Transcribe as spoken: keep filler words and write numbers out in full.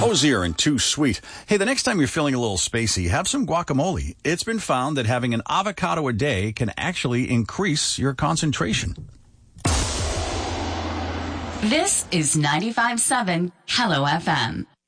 Hosier and Too Sweet. Hey, the next time you're feeling a little spacey, have some guacamole. It's been found that having an avocado a day can actually increase your concentration. This is ninety-five point seven Hello F M.